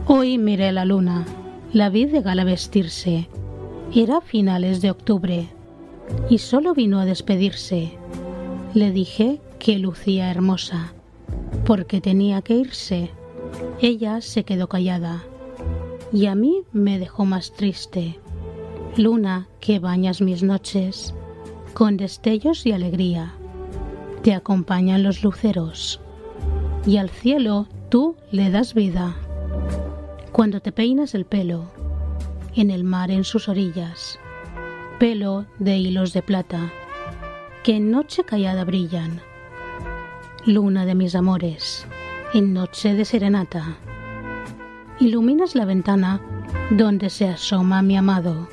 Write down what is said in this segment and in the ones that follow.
Hoy miré la luna, la vi de gala vestirse. Era finales de octubre y solo vino a despedirse. Le dije que lucía hermosa, porque tenía que irse. Ella se quedó callada y a mí me dejó más triste. Luna, que bañas mis noches con destellos y alegría, te acompañan los luceros y al cielo tú le das vida. Cuando te peinas el pelo, en el mar en sus orillas, pelo de hilos de plata, que en noche callada brillan. Luna de mis amores, en noche de serenata, iluminas la ventana donde se asoma mi amado.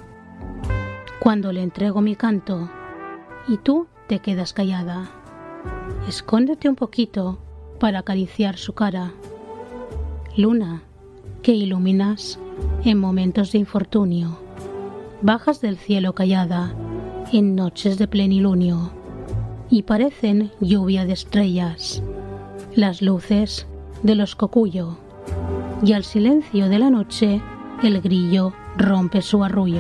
Cuando le entrego mi canto y tú te quedas callada, escóndete un poquito para acariciar su cara. Luna, que iluminas en momentos de infortunio, bajas del cielo callada en noches de plenilunio y parecen lluvia de estrellas las luces de los cocuyo, y al silencio de la noche el grillo rompe su arrullo.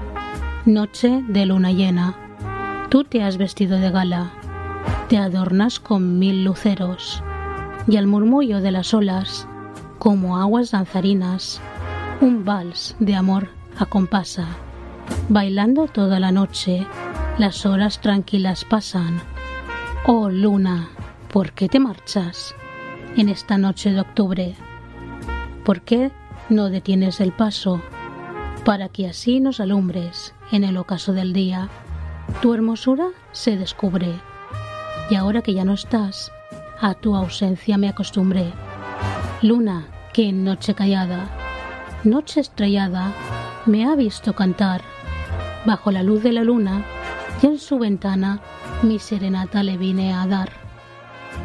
Noche de luna llena, tú te has vestido de gala, te adornas con 1000 luceros y al murmullo de las olas, como aguas danzarinas, un vals de amor acompasa. Bailando toda la noche, las horas tranquilas pasan. Oh luna, ¿por qué te marchas en esta noche de octubre? ¿Por qué no detienes el paso para que así nos alumbres en el ocaso del día? Tu hermosura se descubre y ahora que ya no estás, a tu ausencia me acostumbré. Luna, que en noche callada, noche estrellada, me ha visto cantar bajo la luz de la luna y en su ventana mi serenata le vine a dar.